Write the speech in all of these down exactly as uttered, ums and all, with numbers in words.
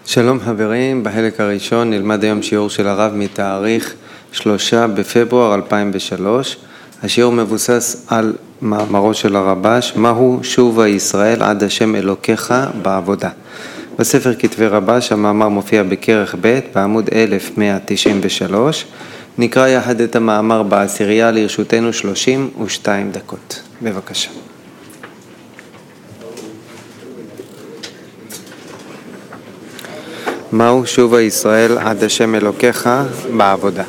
שלום חברים, בחלק הראשון נלמד היום שיעור של הרב מתאריך שלושה בפברואר אלפיים ושלוש. השיעור מבוסס על מאמרו של הרבש, מהו שובה ישראל עד השם אלוקיך בעבודה. בספר כתבי רבש המאמר מופיע בכרך ב' בעמוד אלף מאה תשעים ושלוש. נקרא יחד את המאמר בעשירייה, לרשותנו שלושים ושתיים דקות. בבקשה. מהו שובה ישראל עד השם אלוקיך בעבודה.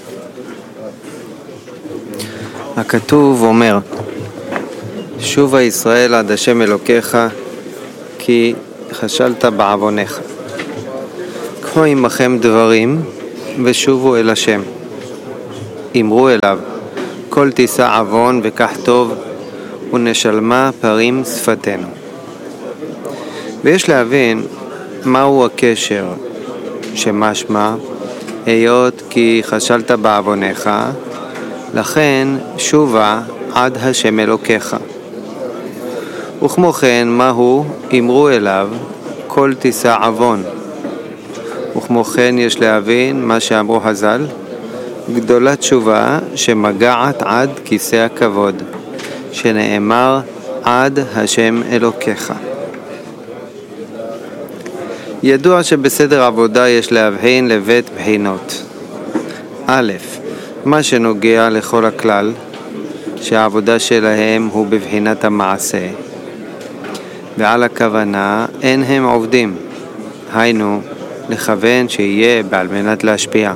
הכתוב אומר, שובה ישראל עד השם אלוקיך כי חשלת בעוונך. קחו עמכם דברים ושובו אל השם. אמרו אליו, כל תישא עוון וכך טוב ונשלמה פרים שפתנו. ויש להבין מהו הקשר שמשמע, היות כי חשלת בעוונך, לכן שובה עד השם אלוקיך. וכמו כן, מהו אמרו אליו, כל תישא עוון. וכמו כן יש להבין מה שאמרו חז"ל, גדולת שובה שמגעת עד כיסא הכבוד, שנאמר עד השם אלוקיך. ידוע שבסדר עבודה יש להבחין לבית בחינות. א', מה שנוגע לכל הכלל, שהעבודה שלהם הוא בבחינת המעשה, ועל הכוונה אין הם עובדים, היינו לכוון שיהיה בעל מנת להשפיע.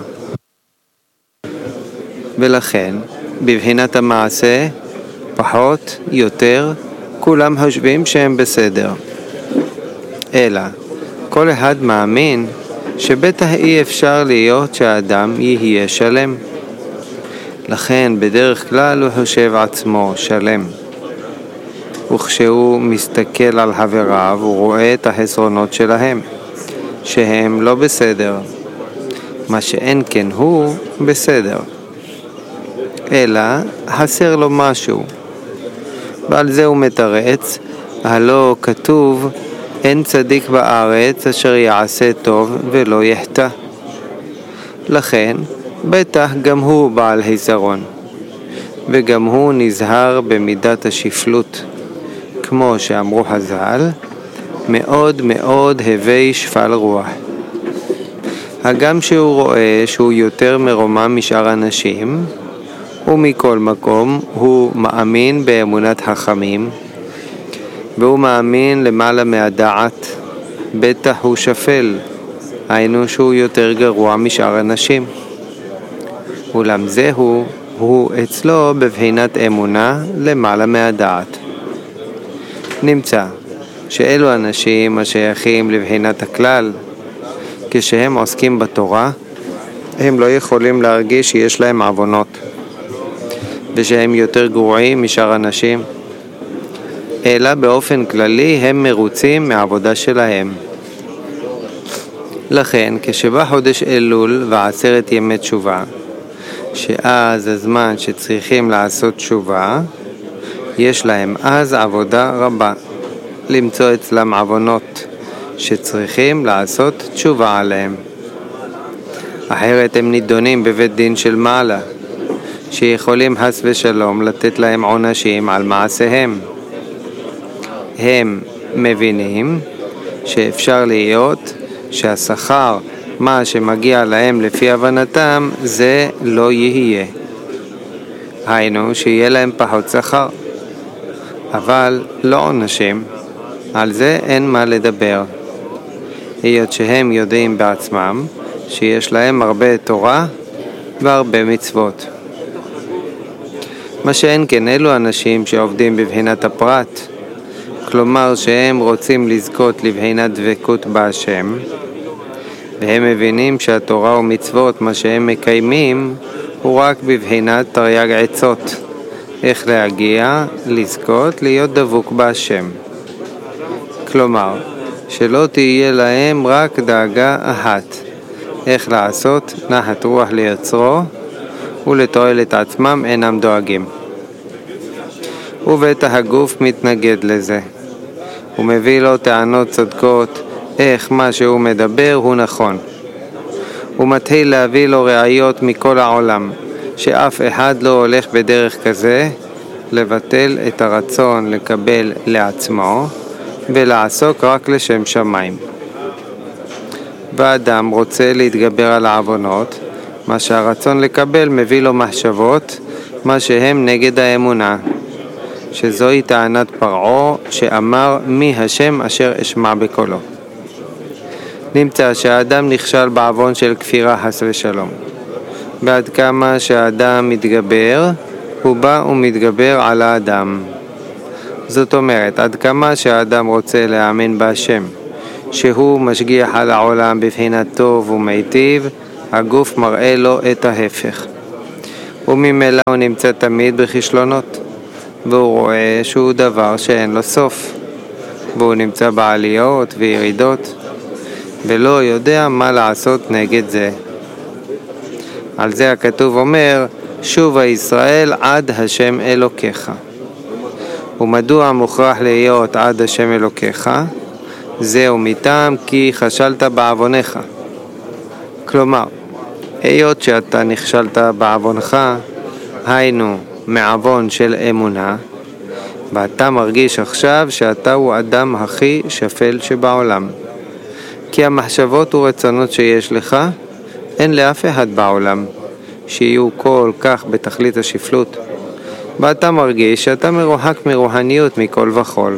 ולכן בבחינת המעשה פחות יותר כולם חושבים שהם בסדר, אלא כל אחד מאמין שבטח אי אפשר להיות שהאדם יהיה שלם. לכן בדרך כלל הוא חושב עצמו שלם. וכשהוא מסתכל על חבריו הוא רואה את החסרונות שלהם, שהם לא בסדר. מה שאין כן הוא בסדר. אלא חסר לו משהו. ועל זה הוא מתרץ, הלא כתוב, אין צדיק בארץ אשר יעשה טוב ולא יחטא. לכן בטח גם הוא בעל חיסרון, וגם הוא נזהר במידת השפלות, כמו שאמרו חז"ל, מאוד מאוד הווי שפל רוח. הגם שהוא רואה שהוא יותר מרומם משאר אנשים, ומכל מקום הוא מאמין באמונת חכמים, והוא מאמין למעלה מהדעת, בטח הוא שפל, היינו שהוא יותר גרוע משאר אנשים. אולם זהו, הוא אצלו בבחינת אמונה למעלה מהדעת. נמצא שאלו אנשים השייכים לבחינת הכלל, כשהם עוסקים בתורה, הם לא יכולים להרגיש שיש להם עוונות, ושהם יותר גרועים משאר אנשים. אלא באופן כללי הם מרוצים מהעבודה שלהם. לכן כשבא חודש אלול ועשרת ימי תשובה, שאז הזמן שצריכים לעשות תשובה, יש להם אז עבודה רבה, למצוא אצלם עוונות שצריכים לעשות תשובה עליהם. אחרת הם נידונים בבית דין של מעלה, שיכולים חס ושלום לתת להם עונשים על מעשיהם. הם מבינים שאפשר להיות שהשכר, מה שמגיע להם לפי הבנתם, זה לא יהיה. היינו שיהיה להם פחות שכר, אבל לא עונשים. על זה אין מה לדבר, היות שהם יודעים בעצמם שיש להם הרבה תורה והרבה מצוות. מה שאין כן אלו אנשים שעובדים בבחינת הפרט, כלומר שהם רוצים לזכות לבחינת דבקות בהשם, והם מבינים שהתורה ומצוות מה שהם מקיימים הוא רק בבחינת תרי"ג עצות, איך להגיע, לזכות, להיות דבוק בהשם. כלומר שלא תהיה להם רק דאגה אחת, איך לעשות נחת רוח ליוצרו, ולתועלת עצמם אינם דואגים. ובטח הגוף מתנגד לזה, הוא מביא לו טענות צודקות איך מה שהוא מדבר הוא נכון. הוא מתחיל להביא לו ראיות מכל העולם, שאף אחד לא הולך בדרך כזה, לבטל את הרצון לקבל לעצמו ולעסוק רק לשם שמיים. והאדם רוצה להתגבר על העוונות, מה שהרצון לקבל מביא לו מחשבות, מה שהם נגד האמונה, שזוהי טענת פרעה שאמר מי השם אשר אשמע בקולו. נמצא שהאדם נכשל בעוון של כפירה חס ושלום. ועד כמה שהאדם מתגבר, הוא בא ומתגבר על האדם. זאת אומרת, עד כמה שהאדם רוצה להאמין בהשם, שהוא משגיח על העולם בבחינת טוב ומיטיב, הגוף מראה לו את ההפך. וממילא הוא נמצא תמיד בכישלונות, והוא רואה שהוא דבר שאין לו סוף, והוא נמצא בעליות וירידות, ולא יודע מה לעשות נגד זה. על זה הכתוב אומר, שובה ישראל עד השם אלוקיך. ומדוע מוכרח להיות עד השם אלוקיך? זהו מטעם כי חשלת בעוונך. כלומר, היות שאתה נכשלת בעוונך, היינו מעוון של אמונה, ואתה מרגיש עכשיו שאתה הוא אדם הכי שפל שבעולם. כי המחשבות ורצונות שיש לך, אין לאף אחד בעולם, שיהיו כל כך בתכלית השפלות. ואתה מרגיש שאתה מרוחק מרוחניות מכל וכל.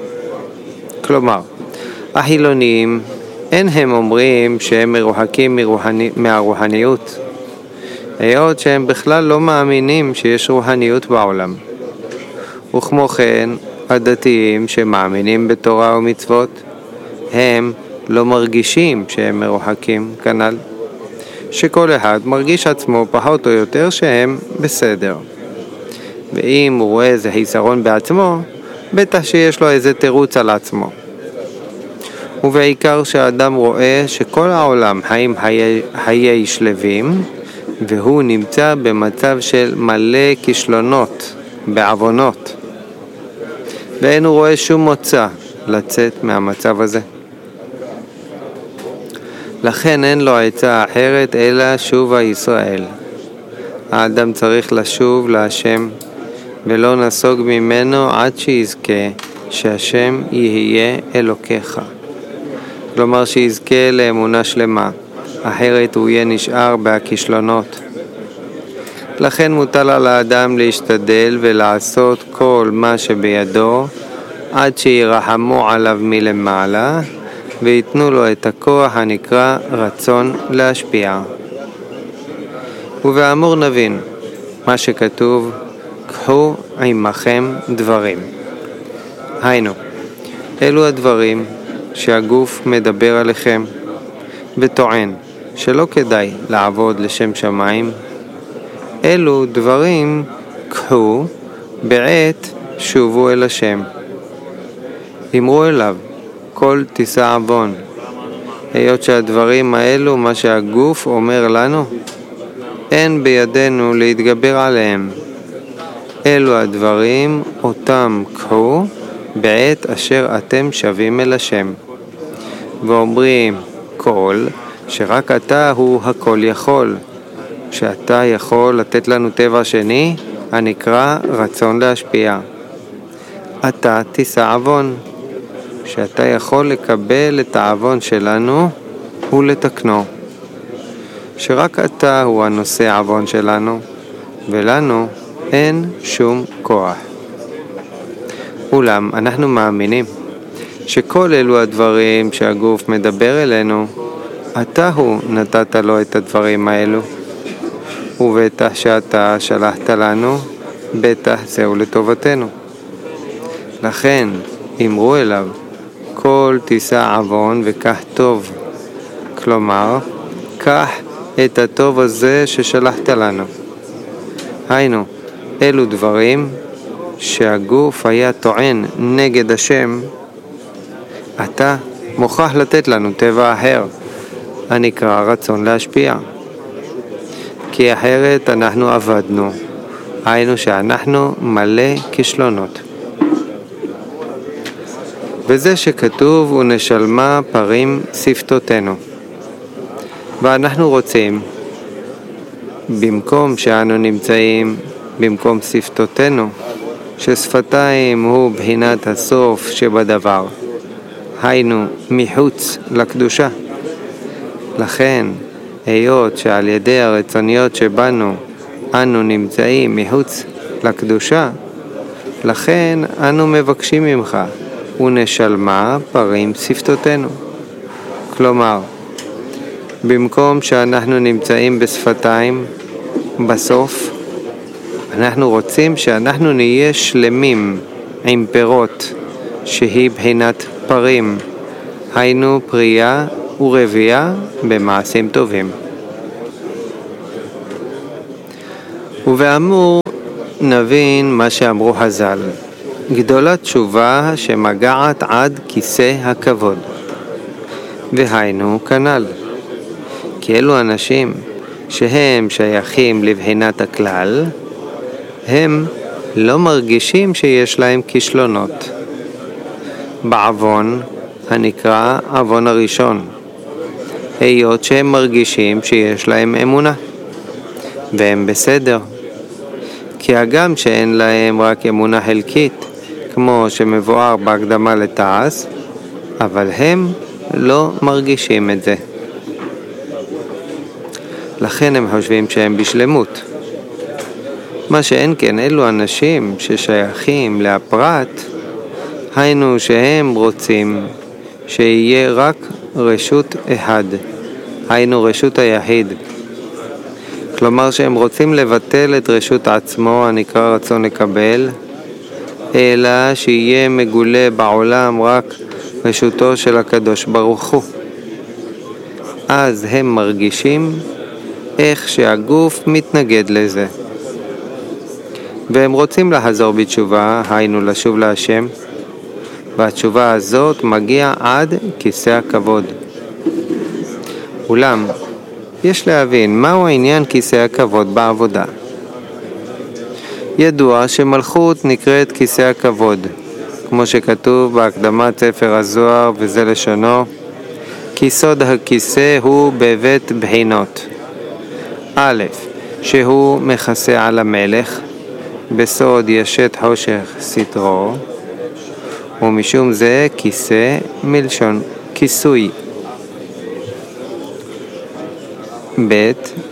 כלומר, החילוניים, אין הם אומרים שהם מרוחקים מרוחני, מהרוחניות, היות שהם בכלל לא מאמינים שיש רוחניות בעולם. וכמו כן, הדתיים שמאמינים בתורה ומצוות, הם לא מרגישים שהם מרוחקים כנ"ל, שכל אחד מרגיש עצמו פחות או יותר שהם בסדר. ואם הוא רואה איזה חיסרון בעצמו, בטח שיש לו איזה תירוץ על עצמו. ובעיקר שהאדם רואה שכל העולם חיים חיי, חיי שלווים, והוא נמצא במצב של מלא כישלונות, בעוונות. ואין הוא רואה שום מוצא לצאת מהמצב הזה. לכן אין לו עצה אחרת אלא שובה ישראל. האדם צריך לשוב להשם, ולא נסוג ממנו עד שיזכה שהשם יהיה אלוקיך. כלומר שיזכה לאמונה שלמה, אחרת הוא יהיה נשאר בהכישלונות. לכן מוטל על האדם להשתדל ולעשות כל מה שבידו, עד שירחמו עליו מלמעלה, ויתנו לו את הכוח הנקרא רצון להשפיע. ובאמור נבין מה שכתוב, קחו עמכם דברים. היינו, אלו הדברים שהגוף מדבר עליכם וטוען שלא כדאי לעבוד לשם שמיים, אלו דברים קחו בעת שובו אל השם. אמרו אליו כל תישא עוון. היות שהדברים האלו, מה שהגוף אומר לנו, אין בידינו להתגבר עליהם. אלו הדברים אותם קחו בעת אשר אתם שבים אל השם. ואומרים כל שרק אתה הוא הכל יכול, שאתה יכול לתת לנו טבע שני הנקרא רצון להשפיע. אתה תישא עוון, שאתה יכול לקבל את העוון שלנו ולתקנו, שרק אתה הוא הנושא עוון שלנו, ולנו אין שום כוח. אולם אנחנו מאמינים שכל אלו הדברים שהגוף מדבר אלינו, אתה הוא נתת לו את הדברים האלו, ובטח שאתה שלחת לנו, בטח זהו לטובתנו. לכן אמרו אליו כל תישא עוון וקח טוב. כלומר, קח את הטוב הזה ששלחת לנו. היינו, אלו דברים שהגוף היה טוען נגד השם, אתה מוכרח לתת לנו טבע אחר, הנקרא רצון להשפיע. כי אחרת אנחנו עבדנו, היינו שאנחנו מלא כישלונות. וזה שכתוב ונשלמה פרים שפתותינו. ואנחנו רוצים, במקום שאנו נמצאים במקום שפתותינו, ששפתיים הוא בחינת הסוף שבדבר, היינו מחוץ לקדושה. לכן, היות שעל ידי הרצוניות שבנו אנו נמצאים מחוץ לקדושה, לכן אנו מבקשים ממך, ונשלמה פרים שפתותינו. כלומר, במקום שאנחנו נמצאים בשפתיים, בסוף, אנחנו רוצים שאנחנו נהיה שלמים עם פירות, שהיא בחינת פרים, היינו פרייה ורבייה במעשים טובים. ובאמור נבין מה שאמרו חז"ל, גדולה תשובה שמגעת עד כיסא הכבוד. והיינו כנ"ל, כי אלו אנשים שהם שייכים לבחינת הכלל, הם לא מרגישים שיש להם כישלונות. בעוון הנקרא עוון הראשון, היות שהם מרגישים שיש להם אמונה, והם בסדר. כי הגם שאין להם רק אמונה חלקית, כמו שמבואר בהקדמה לתעש, אבל הם לא מרגישים את זה. לכן הם חושבים שהם בשלמות. מה שאין כן אלו אנשים ששייכים להפרט, היינו שהם רוצים שיהיה רק רשות אחד, היינו רשות היחיד. כלומר שהם רוצים לבטל את רשות עצמו הנקרא רצון לקבל, אלא שיהיה מגולה בעולם רק רשותו של הקדוש ברוך הוא. אז הם מרגישים איך שהגוף מתנגד לזה. והם רוצים לחזור בתשובה, היינו לשוב להשם, והתשובה הזאת מגיעה עד כיסא הכבוד. אולם, יש להבין מהו העניין כיסא הכבוד בעבודה. ידוע שמלכות נקראת כיסא הכבוד, כמו שכתוב בהקדמת ספר הזוהר, וזה לשונו, כי סוד הכיסא הוא בבית בחינות. א', שהוא מכסה על המלך, בסוד ישת חושך סתרו, ומשום זה כיסא מלשון כיסוי. ב',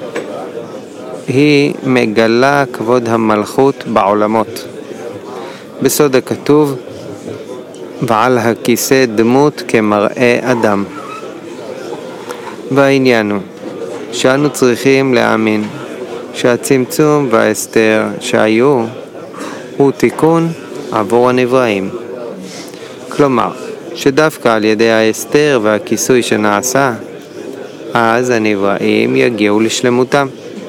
היא מגלה כבוד המלכות בעולמות. בסוד הכתוב, ועל הכיסא דמות כמראה אדם. והעניין הוא שאנו צריכים להאמין שהצמצום וההסתר שהיו הוא תיקון עבור הנבראים. כלומר, שדווקא על ידי ההסתר והכיסוי שנעשה, אז הנבראים יגיעו לשלמותם.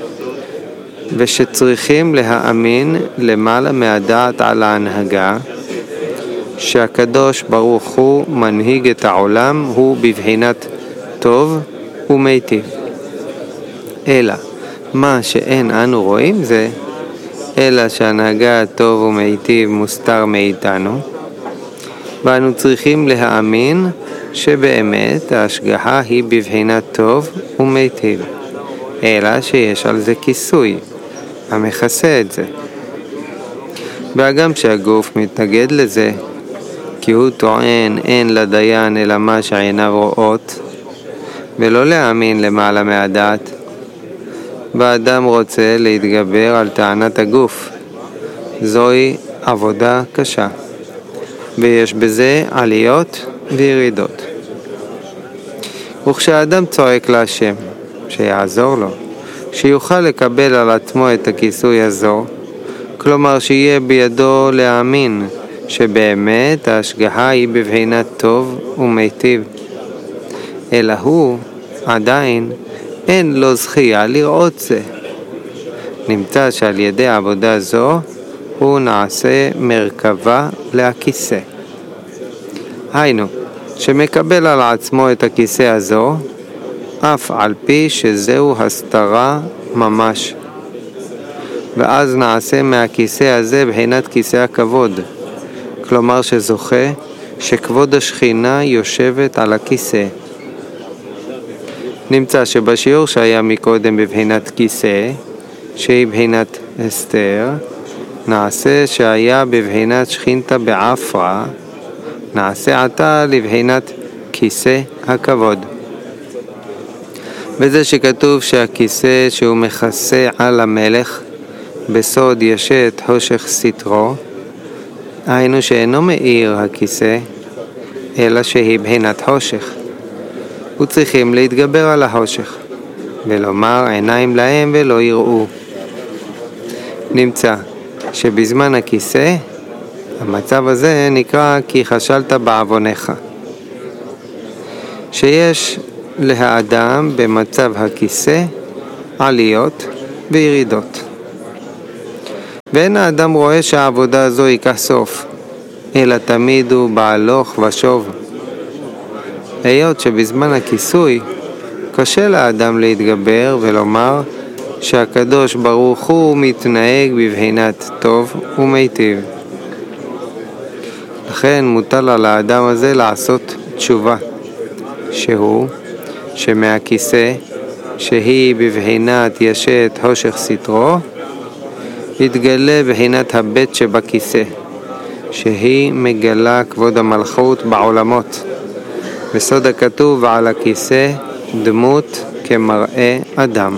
ושצריכים להאמין למעלה מהדעת על ההנהגה, שהקדוש ברוך הוא מנהיג את העולם, הוא בבחינת טוב ומיטיב. אלא מה שאין אנו רואים זה, אלא שהנהגה טוב ומיטיב מוסתר מאיתנו, ואנו צריכים להאמין שבאמת ההשגחה היא בבחינת טוב ומיטיב, אלא שיש על זה כיסוי המכסה את זה. והגם שהגוף מתנגד לזה, כי הוא טוען אין לדיין אלא מה שעיניו רואות, ולא להאמין למעלה מהדעת, ואדם רוצה להתגבר על טענת הגוף. זוהי עבודה קשה, ויש בזה עליות וירידות. וכשאדם צועק להשם שיעזור לו, שיוכל לקבל על עצמו את הכיסוי הזו, כלומר שיהיה בידו להאמין שבאמת ההשגחה היא בבחינת טוב ומיטיב, אלא הוא עדיין אין לו זכייה לראות זה. נמצא שעל ידי העבודה זו הוא נעשה מרכבה להכיסא. היינו, שמקבל על עצמו את הכיסא הזו, אף על פי שזהו הסתרה ממש. ואז נעשה מהכיסא הזה בחינת כיסא הכבוד, כלומר שזוכה שכבוד השכינה יושבת על הכיסא. נמצא שבשיעור שהיה מקודם בבחינת כיסא, שהיא בחינת אסתר, נעשה שהיה בבחינת שכינתה בעפרה, נעשה עתה לבחינת כיסא הכבוד. וזה שכתוב שהכיסא שהוא מכסה על המלך, בסוד ישת חושך סתרו, היינו שאינו מאיר הכיסא, אלא שהיא בחינת חושך. וצריכים להתגבר על החושך, ולומר עיניים להם ולא יראו. נמצא שבזמן הכיסא, המצב הזה נקרא כי חשלת בעוונך. שיש להאדם במצב הכיסא עליות וירידות. ואין האדם רואה שהעבודה הזו ייקח סוף, אלא תמיד הוא בהלוך ושוב. היות שבזמן הכיסוי קשה לאדם להתגבר ולומר שהקדוש ברוך הוא מתנהג בבחינת טוב ומיטיב. לכן מוטל על האדם הזה לעשות תשובה, שהוא שמהכיסא שהיא בבחינת ישת חושך סתרו, יתגלה בחינת הבית שבכיסא, שהיא מגלה כבוד המלכות בעולמות. בסוד הכתוב על הכיסא דמות כמראה אדם.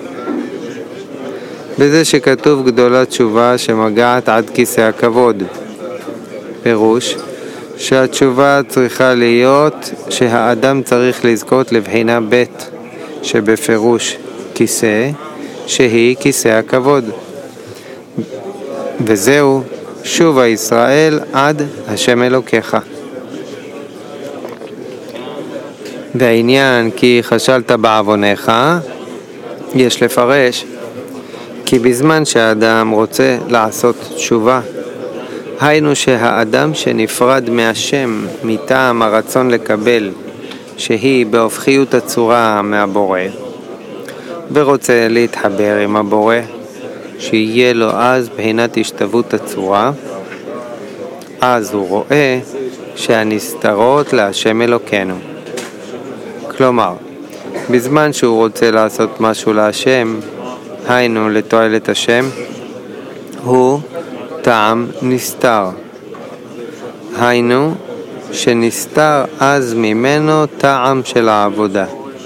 בזה שכתוב גדולה תשובה שמגעת עד כיסא הכבוד. פירוש שהתשובה צריכה להיות שהאדם צריך לזכות לבחינה בית, שבפירוש כיסא, שהיא כיסא הכבוד. וזהו שובה ישראל עד השם אלוקיך. והעניין כי חשלת בעוונך, יש לפרש כי בזמן שהאדם רוצה לעשות תשובה, היינו שהאדם שנפרד מהשם מטעם הרצון לקבל, שהיא בהופכיות הצורה מהבורא, ורוצה להתחבר עם הבורא, שיהיה לו אז בחינת השתוות הצורה, אז הוא רואה שהנסתרות להשם אלוקינו. כלומר, בזמן שהוא רוצה לעשות משהו להשם, היינו לתועלת השם, הוא טעם נסתר. היינו שנסתר אז ממנו טעם של העבודה.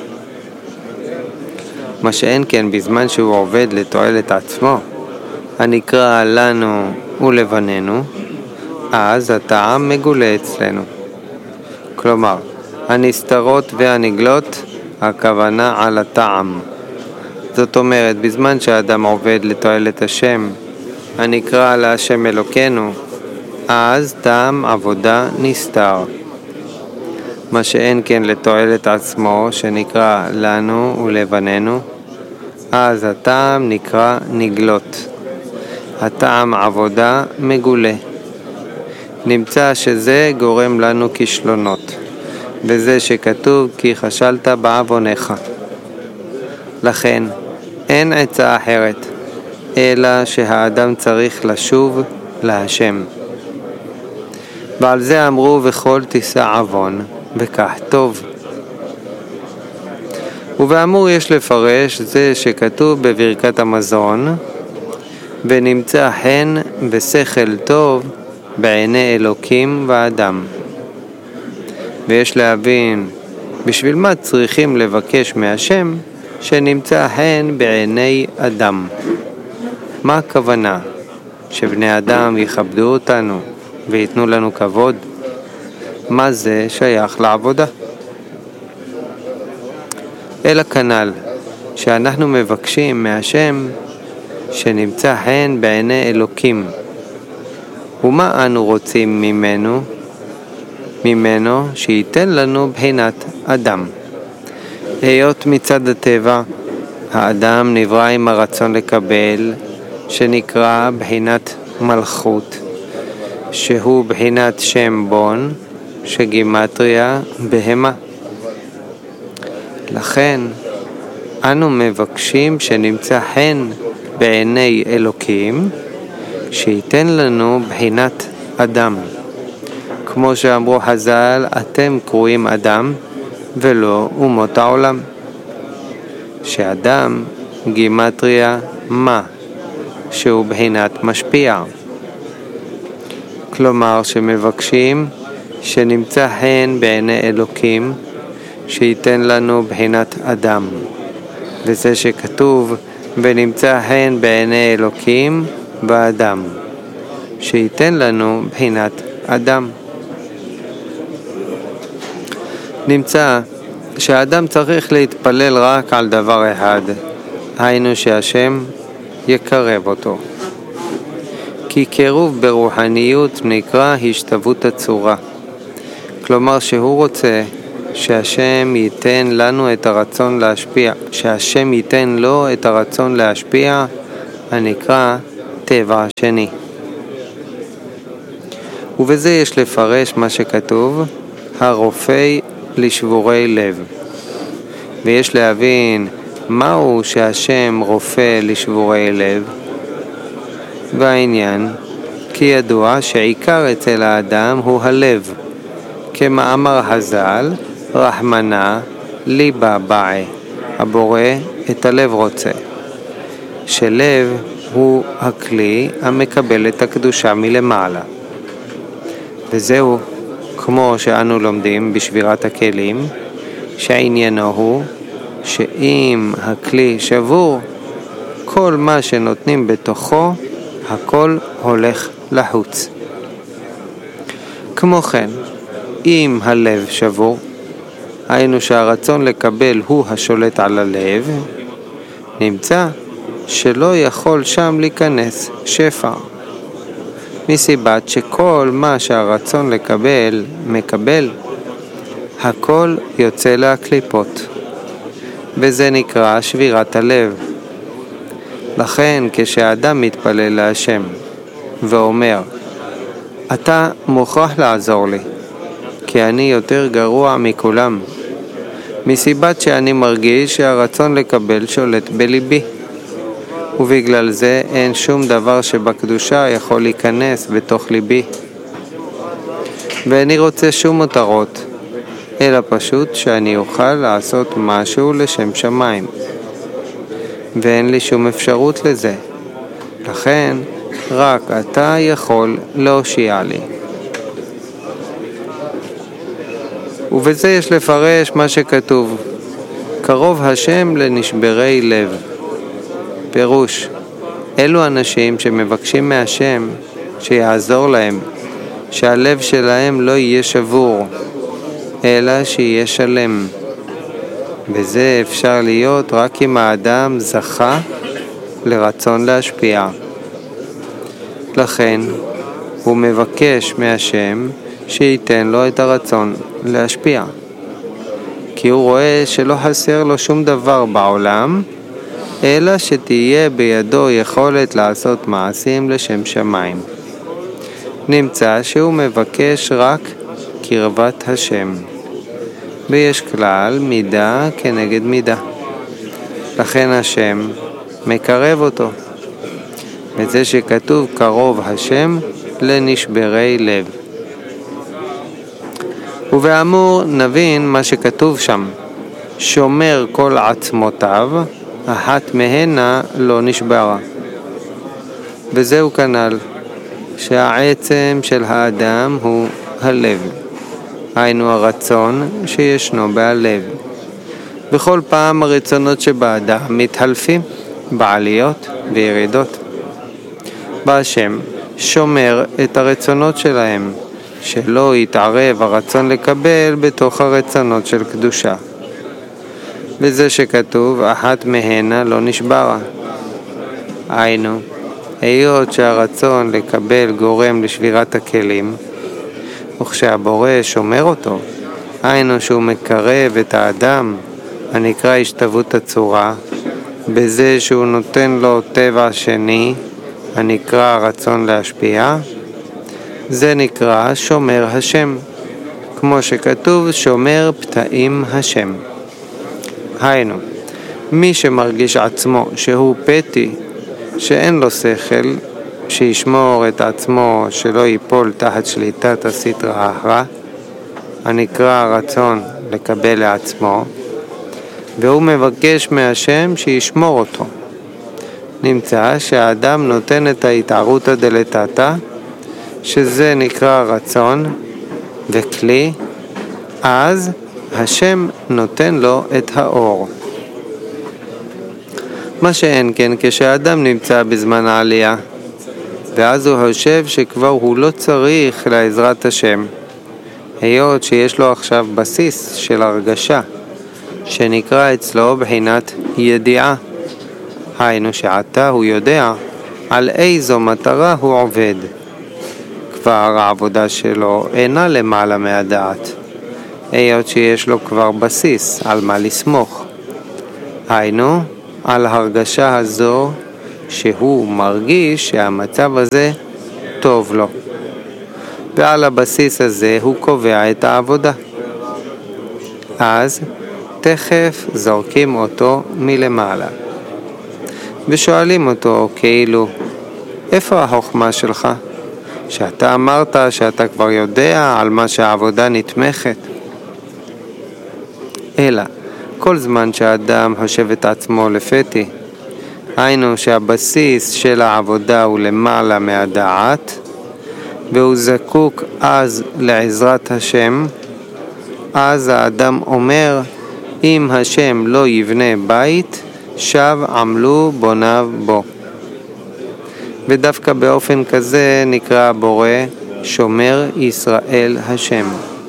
מה שאין כן בזמן שהוא עובד לתועלת עצמו, הנקרא לנו ולבנינו, אז הטעם מגולה אצלנו. כלומר, הנסתרות והנגלות, הכוונה על הטעם. זאת אומרת, בזמן שהאדם עובד לתועלת השם, הנקרא להשם אלוקינו, אז טעם עבודה נסתר. מה שאין כן לתועלת עצמו, שנקרא לנו ולבנינו, אז הטעם נקרא נגלות. הטעם עבודה מגולה. נמצא שזה גורם לנו כישלונות, וזה שכתוב כי חשלת בעוונך. לכן אין עצה אחרת, אלא שהאדם צריך לשוב להשם. ועל זה אמרו וכל תישא עוון, וכך טוב. ובאמור יש לפרש זה שכתוב בברכת המזון, ונמצא חן ושכל טוב בעיני אלוקים ואדם. ויש להבין בשביל מה צריכים לבקש מהשם שנמצא חן בעיני אדם. מה הכוונה? שבני אדם יכבדו אותנו ויתנו לנו כבוד? מה זה שייך לעבודה? אלא כנ"ל שאנחנו מבקשים מהשם שנמצא חן בעיני אלוקים. ומה אנו רוצים ממנו? ממנו שייתן לנו בחינת אדם. היות מצד הטבע, האדם נברא עם הרצון לקבל, שנקרא בחינת מלכות, שהוא בחינת שם בון, שגימטריה בהמה. לכן אנו מבקשים שנמצא חן בעיני אלוקים, שייתן לנו בחינת אדם. כמו שאמרו חז"ל, אתם קרואים אדם ולא אומות העולם. שאדם גימטריה מה, שהוא בחינת משפיע. כלומר שמבקשים שנמצא חן בעיני אלוקים שייתן לנו בחינת אדם. וזה שכתוב ונמצא חן בעיני אלוקים באדם, שייתן לנו בחינת אדם. נמצא שהאדם צריך להתפלל רק על דבר אחד, היינו שהשם יקרב אותו. כי קירוב ברוחניות נקרא השתוות הצורה. כלומר שהוא רוצה שהשם ייתן לנו את הרצון להשפיע, שהשם ייתן לו את הרצון להשפיע, הנקרא טבע השני. ובזה יש לפרש מה שכתוב, הרופא לשבורי לב. ויש להבין מהו שהשם רופא לשבורי לב. והעניין, כי ידוע שעיקר אצל האדם הוא הלב. כמאמר חז"ל, רחמנא ליבא בעי, הבורא את הלב רוצה. שלב הוא הכלי המקבל את הקדושה מלמעלה. וזהו כמו שאנו לומדים בשבירת הכלים, שעניינו הוא שאם הכלי שבור, כל מה שנותנים בתוכו, הכל הולך לחוץ. כמו כן, אם הלב שבור, היינו שהרצון לקבל הוא השולט על הלב, נמצא שלא יכול שם להיכנס שפע. מסיבת שכל מה שהרצון לקבל מקבל, הכל יוצא להקליפות. וזה נקרא שבירת הלב. לכן כשאדם מתפלל להשם ואומר, אתה מוכרח לעזור לי, כי אני יותר גרוע מכולם, מסיבת שאני מרגיש שהרצון לקבל שולט בליבי, ובגלל זה אין שום דבר שבקדושה יכול להיכנס בתוך ליבי. ואני רוצה שום מותרות, אלא פשוט שאני אוכל לעשות משהו לשם שמיים. ואין לי שום אפשרות לזה. לכן רק אתה יכול להושיע לי. ובזה יש לפרש מה שכתוב, קרוב השם לנשברי לב. פירוש, אלו אנשים שמבקשים מהשם שיעזור להם, שהלב שלהם לא יהיה שבור, אלא שיהיה שלם. וזה אפשר להיות רק אם האדם זכה לרצון להשפיע. לכן הוא מבקש מהשם שייתן לו את הרצון להשפיע. כי הוא רואה שלא חסר לו שום דבר בעולם, אלא שתהיה בידו יכולת לעשות מעשים לשם שמיים. נמצא שהוא מבקש רק קרבת השם. ויש כלל מידה כנגד מידה. לכן השם מקרב אותו. וזה שכתוב קרוב השם לנשברי לב. ובאמור נבין מה שכתוב שם. שומר כל עצמותיו, אחת מהנה לא נשברה. וזהו כנ"ל, שהעצם של האדם הוא הלב. היינו הרצון שישנו בהלב. בכל פעם הרצונות שבאדם מתחלפים בעליות וירידות. והשם שומר את הרצונות שלהם, שלא יתערב הרצון לקבל בתוך הרצונות של קדושה. וזה שכתוב אחת מהנה לא נשברה. היינו, היות שהרצון לקבל גורם לשבירת הכלים, וכשהבורא שומר אותו, היינו שהוא מקרב את האדם, הנקרא השתוות הצורה, בזה שהוא נותן לו טבע שני, הנקרא רצון להשפיע, זה נקרא שומר השם, כמו שכתוב שומר פתאים השם. היינו, מי שמרגיש עצמו שהוא פתי, שאין לו שכל, שישמור את עצמו שלא ייפול תחת שליטת הסטרא אחרא, הנקרא רצון לקבל לעצמו, והוא מבקש מהשם שישמור אותו. נמצא שהאדם נותן את ההתערותא דלתתא, שזה נקרא רצון וכלי, אז השם נותן לו את האור. מה שאין כן כשהאדם נמצא בזמן העלייה, ואז הוא חושב שכבר הוא לא צריך לעזרת השם, היות שיש לו עכשיו בסיס של הרגשה, שנקרא אצלו בחינת ידיעה. היינו שעתה הוא יודע על איזו מטרה הוא עובד. כבר העבודה שלו אינה למעלה מהדעת, היות שיש לו כבר בסיס על מה לסמוך. היינו על הרגשה הזו שהוא מרגיש שהמצב הזה טוב לו, ועל הבסיס הזה הוא קובע את העבודה. אז תכף זורקים אותו מלמעלה ושואלים אותו כאילו, איפה החוכמה שלך? שאתה אמרת שאתה כבר יודע על מה שהעבודה נתמכת. אלא כל זמן שהאדם חושב את עצמו לפתי, היינו שהבסיס של העבודה הוא למעלה מהדעת, והוא זקוק אז לעזרת השם, אז האדם אומר, אם השם לא יבנה בית, שב עמלו בוניו בו. ודווקא באופן כזה נקרא בורא שומר ישראל השם.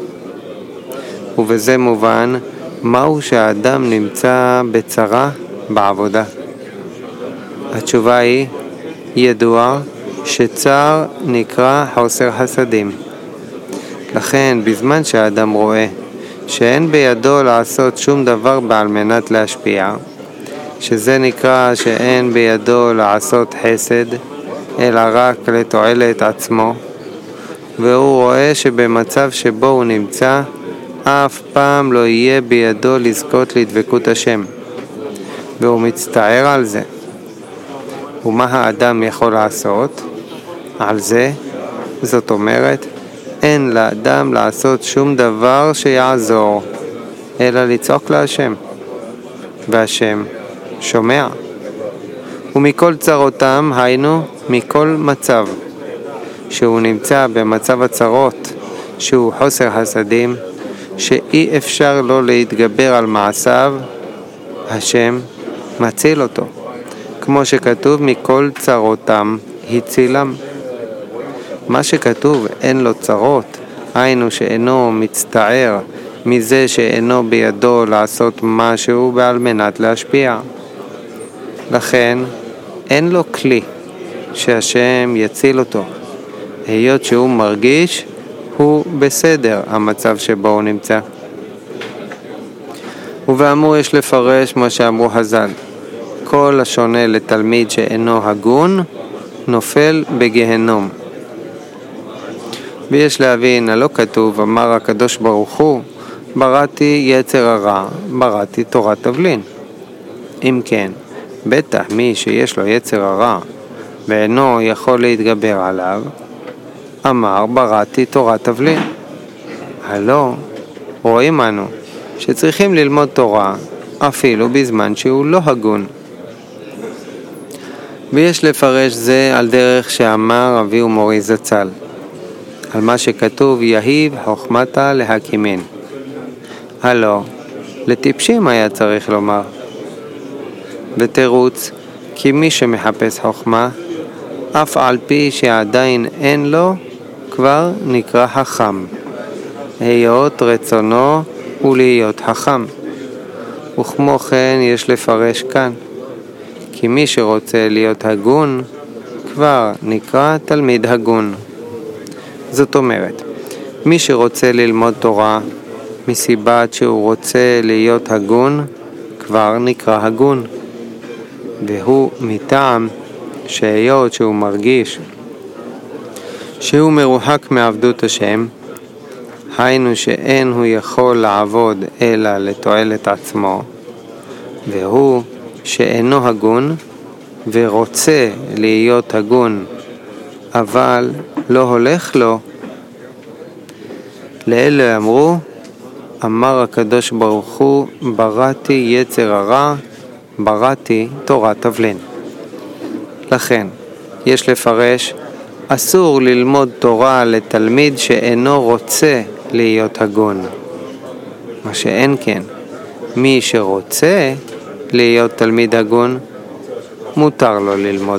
ובזה מובן מהו שהאדם נמצא בצרה בעבודה. התשובה היא ידוע שצר נקרא חוסר חסדים. לכן בזמן שהאדם רואה שאין בידו לעשות שום דבר בעל מנת להשפיע, שזה נקרא שאין בידו לעשות חסד אלא רק לתועלת עצמו, והוא רואה שבמצב שבו הוא נמצא אף פעם לא יהיה בידו לזכות לדבקות השם, והוא מצטער על זה. ומה האדם יכול לעשות על זה? זאת אומרת, אין לאדם לעשות שום דבר שיעזור, אלא לצעוק להשם, והשם שומע. ומכל צרותם, היינו מכל מצב שהוא נמצא במצב הצרות, שהוא חוסר חסדים, שאי אפשר לו להתגבר על מעשיו, השם מציל אותו, כמו שכתוב מכל צרותם הצילם. מה שכתוב אין לו צרות, היינו שאינו מצטער מזה שאינו בידו לעשות משהו בעל מנת להשפיע. לכן אין לו כלי שהשם יציל אותו, היות שהוא מרגיש הוא בסדר המצב שבו הוא נמצא. ובאמור יש לפרש מה שאמרו חז"ל, כל השונה לתלמיד שאינו הגון נופל בגהנום. ויש להבין, הלא כתוב, אמר הקדוש ברוך הוא, בראתי יצר הרע, בראתי תורת תבלין. אם כן, בטח מי שיש לו יצר הרע ואינו יכול להתגבר עליו, אמר בראתי תורת תבלין. הלא רואים אנו שצריכים ללמוד תורה אפילו בזמן שהוא לא הגון. ויש לפרש זה על דרך שאמר אבי ומורי זצ"ל, על מה שכתוב יהיב חוכמתה להקימין. הלא לטיפשים היה צריך לומר. ותירוץ, כי מי שמחפש חוכמה, אף על פי שעדיין אין לו, כבר נקרא חכם, היות רצונו ולהיות חכם. וכמו כן יש לפרש כאן, כי מי שרוצה להיות הגון, כבר נקרא תלמיד הגון. זאת אומרת, מי שרוצה ללמוד תורה, מסיבת שהוא רוצה להיות הגון, כבר נקרא הגון. והוא מטעם שהיות שהוא מרגיש שהוא מרוחק מעבדות השם, היינו שאין הוא יכול לעבוד אלא לתועלת עצמו, והוא שאינו הגון ורוצה להיות הגון אבל לא הולך לו. לאלה אמרו, אמר הקדוש ברוך הוא, בראתי יצר הרע, בראתי תורת תבלין. לכן, יש לפרש, אסור ללמוד תורה לתלמיד שאינו רוצה להיות הגון. מה שאין כן, מי שרוצה להיות תלמיד הגון, מותר לו ללמוד.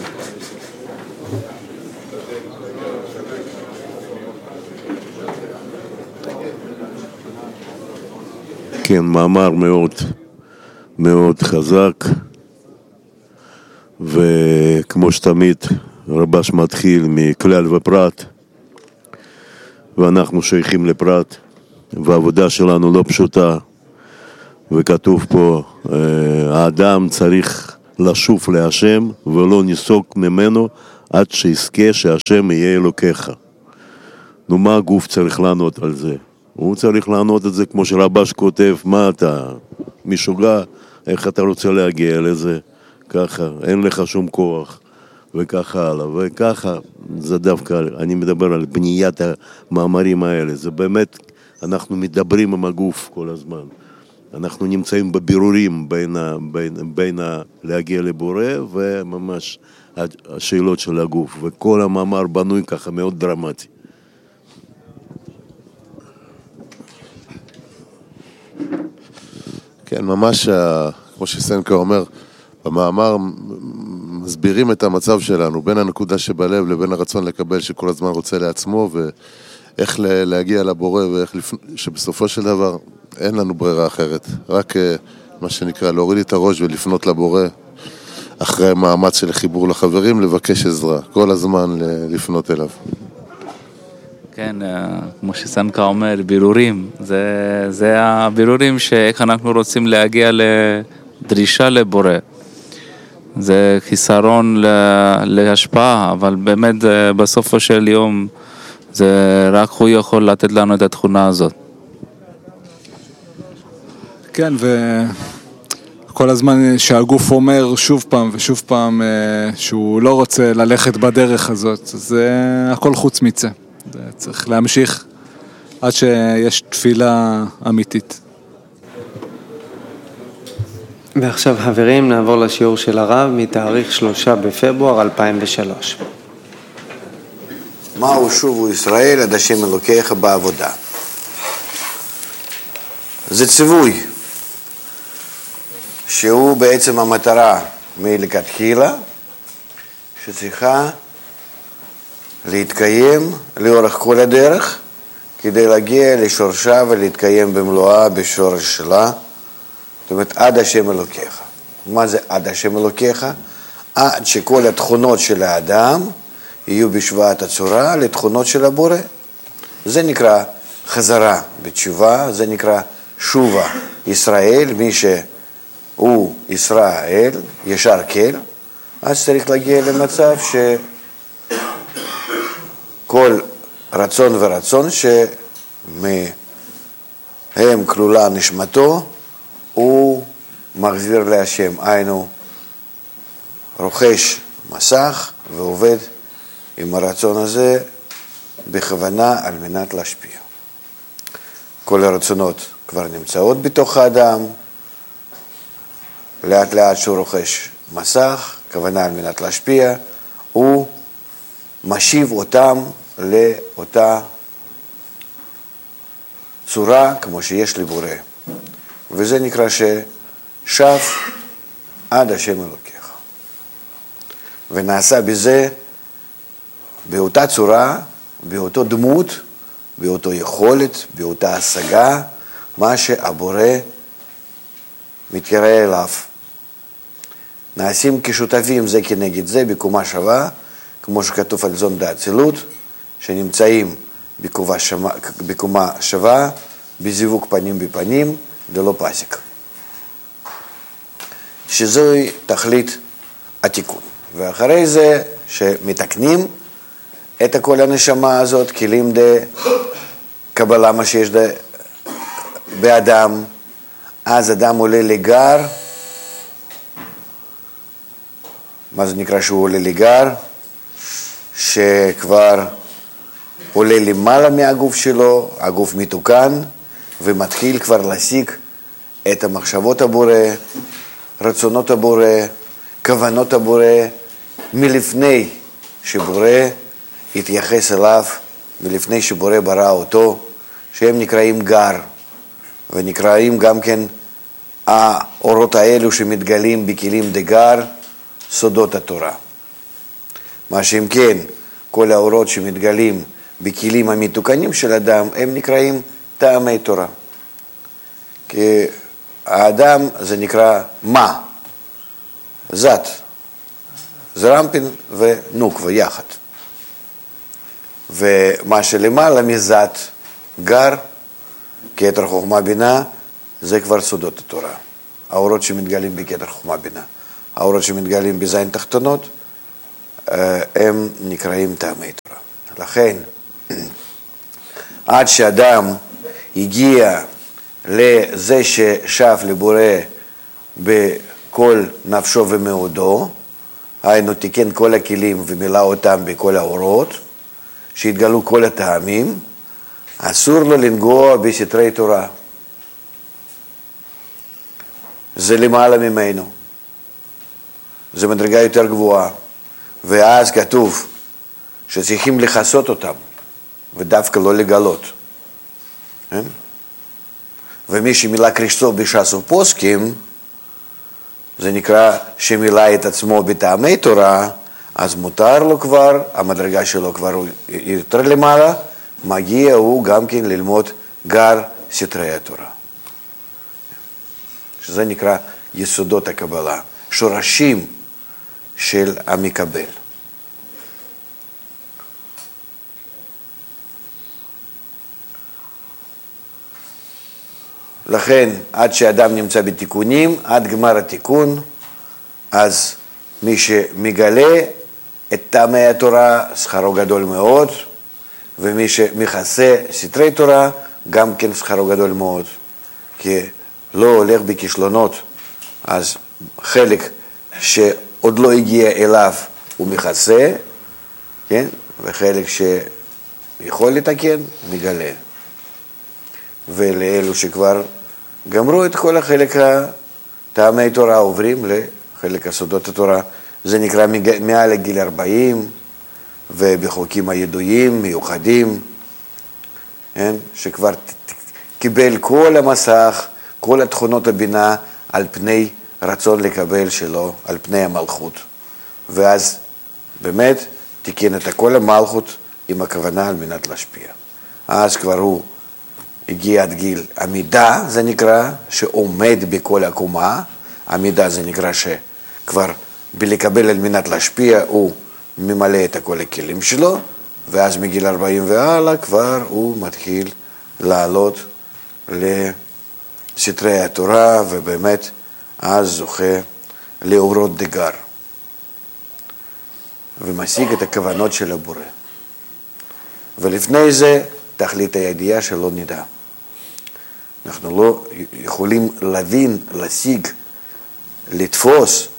כן, מאמר מאוד מאוד חזק, וכמו שתמיד רבש מתחיל מכלל ופרט, ואנחנו שייכים לפרט, והעבודה שלנו לא פשוטה, וכתוב פה, האדם צריך לשוב להשם ולא ניסוג ממנו עד שיזכה שהשם יהיה אלוקיך. נו, מה הגוף צריך לענות על זה? הוא צריך לענות את זה כמו שרבש כותב, מה אתה משוגע, איך אתה רוצה להגיע לזה, ככה, אין לך שום כוח, וככה הלאה, וככה, זה דווקא, אני מדבר על בניית המאמרים האלה, זה באמת, אנחנו מדברים עם הגוף כל הזמן, אנחנו נמצאים בבירורים בין, בין, בין להגיע לבורא וממש השאלות של הגוף, וכל המאמר בנוי ככה מאוד דרמטי. כן, ממש, כמו שסנקה אומר, במאמר מסבירים את המצב שלנו, בין הנקודה שבלב לבין הרצון לקבל שכל הזמן רוצה לעצמו, ואיך להגיע לבורא, ואיך לפ... שבסופו של דבר אין לנו ברירה אחרת. רק מה שנקרא להוריד את הראש ולפנות לבורא, אחרי מאמץ של חיבור לחברים, לבקש עזרה, כל הזמן לפנות אליו. כן, כמו שסנקה אומר, בירורים, זה, זה הבירורים שאיך אנחנו רוצים להגיע לדרישה לבורא. זה חיסרון להשפעה, אבל באמת בסופו של יום, זה רק הוא יכול לתת לנו את התכונה הזאת. כן, וכל הזמן שהגוף אומר שוב פעם ושוב פעם שהוא לא רוצה ללכת בדרך הזאת, זה הכל חוץ מצה. צריך להמשיך עד שיש תפילה אמיתית. ועכשיו חברים נעבור לשיעור של הרב מתאריך שלושה בפברואר אלפיים ושלוש. מהו שובו ישראל עד השם אלוקיך בעבודה? זה ציווי שהוא בעצם המטרה מלכתחילה שצריכה להתקיים לאורך כל הדרך כדי להגיע לשורשה ולהתקיים במלואה בשורש שלה, זאת אומרת עד השם אלוקיך. מה זה עד השם אלוקיך? עד שכל התכונות של האדם יהיו בשוואת הצורה לתכונות של הבורא. זה נקרא חזרה בתשובה, זה נקרא שובה ישראל, מי שהוא ישראל, ישר כל, אז צריך להגיע למצב ש... כל רצון ורצון שמהם כלולה נשמתו הוא מחזיר להשם, היינו רוכש מסך ועובד עם הרצון הזה בכוונה על מנת להשפיע. כל הרצונות כבר נמצאות בתוך האדם, לאט לאט שהוא רוכש מסך, כוונה על מנת להשפיע, הוא משיב אותם לאותה צורה כמו שיש לבורא. וזה נקרא ששב עד השם אלוקיך. ונעשה בזה, באותה צורה, באותו דמות, באותו יכולת, באותה השגה, מה שהבורא מתקרא אליו. נעשים כשותפים זה כנגד זה בקומה שווה, כמו שכתוב על זון דאצילות, שנמצאים בקומה, שמה, בקומה שווה, בזיווג פנים בפנים, ללא פסיק. שזוהי תכלית התיקון. ואחרי זה שמתקנים את כל הנשמה הזאת, כלים דה קבלה מה שיש דה באדם, אז אדם עולה לגר. מה זה נקרא שהוא עולה לגר? שכבר עולה למעלה מהגוף שלו, הגוף מתוקן, ומתחיל כבר להשיג את המחשבות הבורא, רצונות הבורא, כוונות הבורא, מלפני שבורא התייחס אליו, מלפני שבורא ברא אותו, שהם נקראים גר, ונקראים גם כן האורות האלו שמתגלים בכלים דגר, סודות התורה. מה שאם כן, כל האורות שמתגלים בכלים המתוקנים של אדם, הם נקראים טעמי תורה. כי האדם זה נקרא מה? זת, זרמפין ונוקווה יחד. ומה שלמעלה מזת, גר, כתר חוכמה בינה, זה כבר סודות התורה. האורות שמתגלים בכתר חוכמה בינה. האורות שמתגלים בזין תחתונות, הם נקראים טעמי תורה. לכן, עד שאדם הגיע לזה ששב לבורא בכל נפשו ומאודו, היינו תיקן כל הכלים ומילא אותם בכל האורות, שהתגלו כל הטעמים, אסור לו לנגוע בסתרי תורה. זה למעלה ממנו. זה מדרגה יותר גבוהה. ואז כתוב שצריכים לחסות אותם, ודווקא לא לגלות. כן? ומי שמילא קרישתו בש"ס ופוסקים, זה נקרא שמילא את עצמו בטעמי תורה, אז מותר לו כבר, המדרגה שלו כבר יותר למעלה, מגיע הוא גם כן ללמוד גר סתרי התורה. שזה נקרא יסודות הקבלה, שורשים של המקבל. לכן, עד שאדם נמצא בתיקונים, עד גמר התיקון, אז מי שמגלה את טעמי התורה, שכרו גדול מאוד, ומי שמכסה סתרי תורה, גם כן שכרו גדול מאוד. כי לא הולך בכישלונות, אז חלק שעוד לא הגיע אליו הוא מכסה, כן? וחלק שיכול לתקן, מגלה. ולאלו שכבר גמרו את כל החלק הטעמי תורה, עוברים לחלק הסודות התורה. זה נקרא מעל לגיל ארבעים, ובחוקים הידועים, מיוחדים, כן? שכבר קיבל כל המסך, כל התכונות הבינה, על פני רצון לקבל שלו, על פני המלכות. ואז באמת תיקן את כל המלכות עם הכוונה על מנת להשפיע. אז כבר הוא הגיע עד גיל עמידה, זה נקרא, שעומד בכל הקומה. עמידה זה נקרא שכבר בלקבל על מנת להשפיע, הוא ממלא את כל הכלים שלו, ואז מגיל ארבעים והלאה כבר הוא מתחיל לעלות לסתרי התורה, ובאמת אז זוכה לאורות דגר, ומשיג את הכוונות של הבורא. ולפני זה תכלית הידיעה שלא נדע. אנחנו לא יכולים להבין, להשיג, לתפוס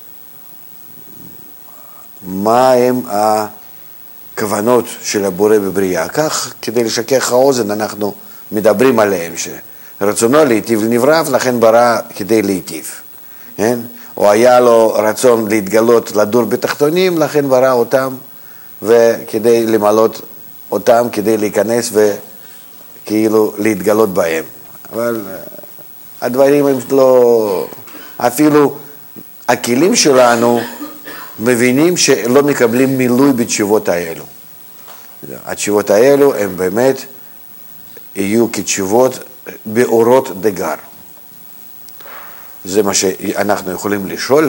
מה הם הכוונות של הבורא בבריאה. כך, כדי לשכך האוזן, אנחנו מדברים עליהם, שרצונו להיטיב לנבריו, לכן ברא כדי להיטיב. כן? או היה לו רצון להתגלות, לדור בתחתונים, לכן ברא אותם, וכדי למלות אותם, כדי להיכנס וכאילו להתגלות בהם. אבל הדברים הם לא... אפילו הכלים שלנו מבינים שלא מקבלים מילוי בתשובות האלו. התשובות האלו הם באמת יהיו כתשובות באורות דגר. זה מה שאנחנו יכולים לשאול.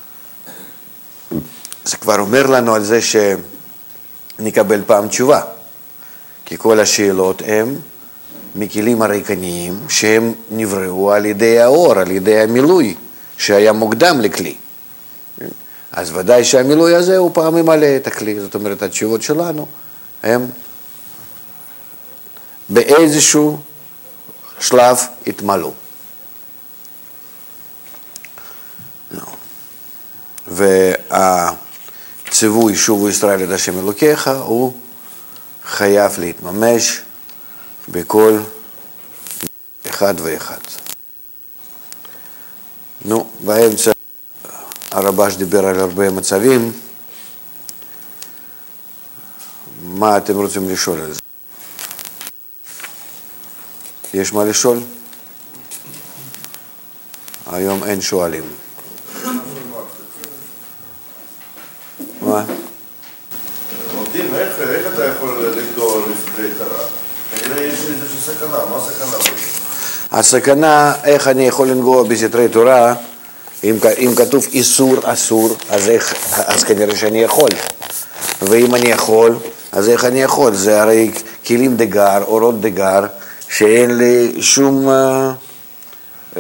זה כבר אומר לנו על זה שנקבל פעם תשובה. כי כל השאלות הם מכלים הריקניים שהם נבראו על ידי האור, על ידי המילוי שהיה מוקדם לכלי. אז ודאי שהמילוי הזה הוא פעם ממלא את הכלי. זאת אומרת, התשובות שלנו הם באיזשהו שלב התמלאו. הציווי שובו ישראל עד השם אלוקיך, הוא חייב להתממש בכל אחד ואחד. נו, באמצע הרב"ש דיבר על הרבה מצבים. מה אתם רוצים לשאול על זה? יש מה לשאול? היום אין שואלים. מה? עובדים, איך אתה יכול לגדול לפני תורה? כנראה יש איזושהי סכנה, מה הסכנה? הסכנה, איך אני יכול לנגוע בסתרי תורה, אם, אם כתוב איסור אסור, אז, איך, אז כנראה שאני יכול. ואם אני יכול, אז איך אני יכול? זה הרי כלים דגר, אורות דגר, שאין לי שום אה, אה,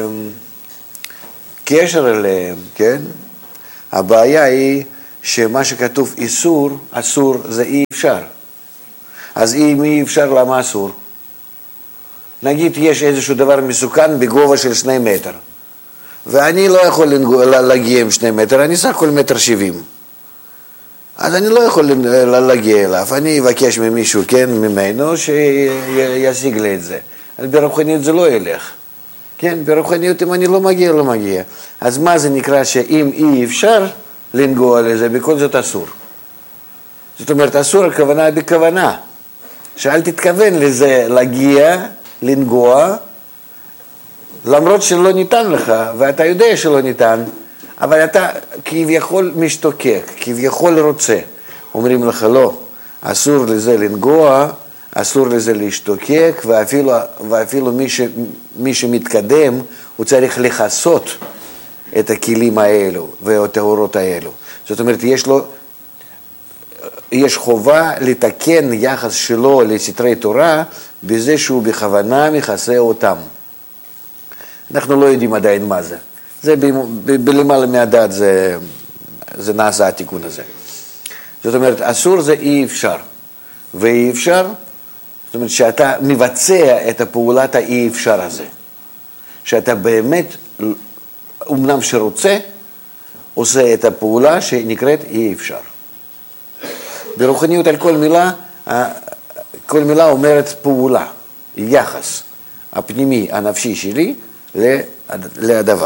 קשר אליהם, כן? הבעיה היא שמה שכתוב איסור, אסור, זה אי אפשר. אז אם אי אפשר, למה אסור? נגיד יש איזשהו דבר מסוכן בגובה של שני מטר, ואני לא יכול להגיע עם שני מטר, אני סך הכל מטר שבעים. אז אני לא יכול להגיע אליו, אני אבקש ממישהו, כן, ממנו, שישיג לי את זה. ברוחניות זה לא ילך. כן, ברוחניות אם אני לא מגיע, לא מגיע. אז מה זה נקרא שאם אי אפשר לנגוע לזה, בכל זאת אסור. זאת אומרת, אסור הכוונה בכוונה. שאל תתכוון לזה להגיע, לנגוע, למרות שלא ניתן לך, ואתה יודע שלא ניתן, אבל אתה כביכול משתוקק, כביכול רוצה. אומרים לך לא, אסור לזה לנגוע, אסור לזה להשתוקק, ואפילו, ואפילו מי, ש, מי שמתקדם, הוא צריך לחסות את הכלים האלו ואת האורות האלו. זאת אומרת, יש לו, יש חובה לתקן יחס שלו לסתרי תורה, בזה שהוא בכוונה מכסה אותם. אנחנו לא יודעים עדיין מה זה. זה בלמעלה מהדעת זה, זה נעשה התיקון הזה. זאת אומרת, אסור זה אי אפשר. ואי אפשר, זאת אומרת שאתה מבצע את הפעולת האי אפשר הזה. שאתה באמת, אומנם שרוצה, עושה את הפעולה שנקראת אי אפשר. ברוחניות על כל מילה, כל מילה אומרת פעולה, יחס הפנימי, הנפשי שלי, לדבר.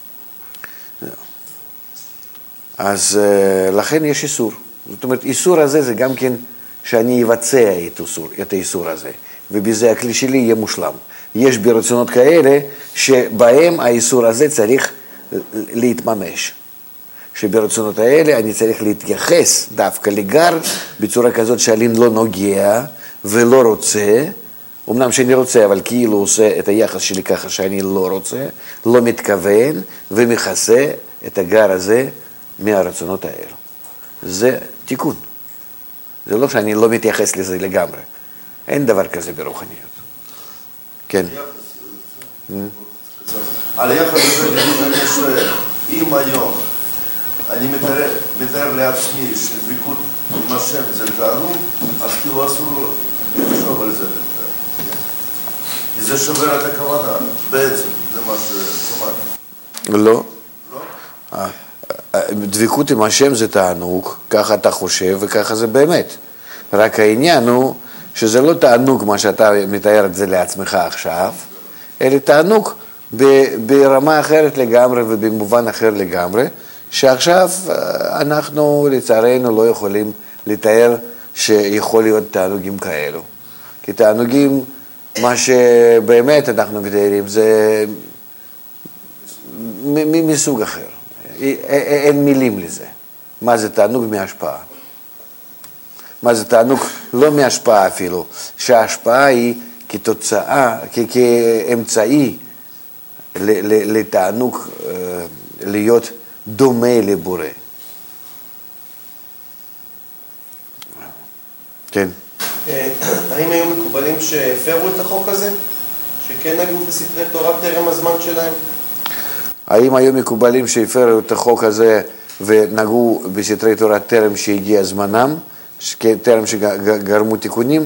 אז לכן יש איסור. זאת אומרת, איסור הזה זה גם כן שאני אבצע את האיסור, את האיסור הזה, ובזה הכלי שלי יהיה מושלם. יש ברצונות כאלה שבהם האיסור הזה צריך להתממש. שברצונות האלה אני צריך להתייחס דווקא לגר בצורה כזאת שאני לא נוגע ולא רוצה, אמנם שאני רוצה, אבל כאילו עושה את היחס שלי ככה שאני לא רוצה, לא מתכוון ומכסה את הגר הזה מהרצונות האלו. זה תיקון. זה לא שאני לא מתייחס לזה לגמרי. אין דבר כזה ברוחניות. כן. על היחס הזה אני שואל, אם היום אני מתאר, מתאר לעצמי שדבקות עם השם זה תענוג, אז כאילו אסור לחשוב על זה. כי זה שובר את הכוונה, בעצם, זה מה ששמעתי. לא. לא? דבקות עם השם זה תענוג, ככה אתה חושב וככה זה באמת. רק העניין הוא שזה לא תענוג מה שאתה מתאר את זה לעצמך עכשיו, אלא תענוג ברמה אחרת לגמרי ובמובן אחר לגמרי, שעכשיו אנחנו לצערנו לא יכולים לתאר שיכול להיות תענוגים כאלו. כי תענוגים, מה שבאמת אנחנו מתארים זה מסוג אחר. אין מילים לזה. מה זה תענוג מהשפעה? מה זה תענוג לא מהשפעה אפילו, שההשפעה היא כתוצאה, כאמצעי לתענוג להיות דומה לבורא. כן. האם היו מקובלים שהפרו את החוק הזה? שכן היו בספרי תורה טרם הזמן שלהם? האם היו מקובלים שהפרו את החוק הזה ונגעו בספרי תורה טרם שהגיע זמנם, טרם שגרמו תיקונים?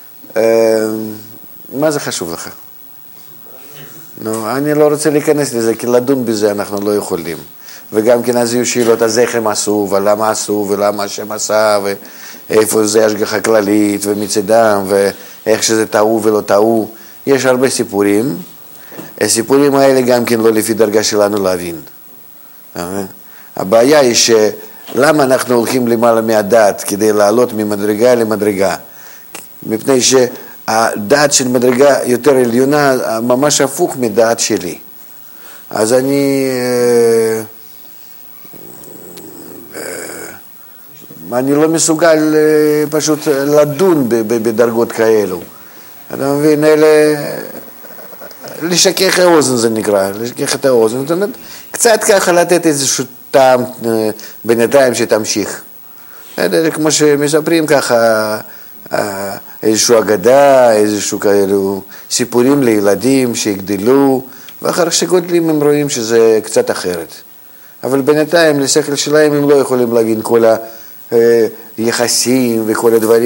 מה זה חשוב לך? נו, אני לא רוצה להיכנס לזה, כי לדון בזה אנחנו לא יכולים. וגם כן אז יהיו שאלות, אז איך הם עשו, ולמה עשו, ולמה השם עשה, ואיפה זה השגחה כללית, ומצדם, ואיך שזה טעו ולא טעו. יש הרבה סיפורים. הסיפורים האלה גם כן לא לפי דרגה שלנו להבין. הבעיה היא שלמה אנחנו הולכים למעלה מהדעת כדי לעלות ממדרגה למדרגה? מפני שהדעת של מדרגה יותר עליונה ממש הפוך מדעת שלי. אז אני אני לא מסוגל פשוט לדון בדרגות כאלו. אתה מבין, אלה לשכך האוזן זה נקרא, לשכך את האוזן, זאת אומרת, קצת ככה לתת איזשהו טעם בינתיים שתמשיך. כמו שמספרים ככה, איזשהו אגדה, איזשהו כאלו סיפורים לילדים שיגדלו, ואחר שגודלים הם רואים שזה קצת אחרת. אבל בינתיים לשכל שלהם הם לא יכולים להבין כל היחסים וכל הדברים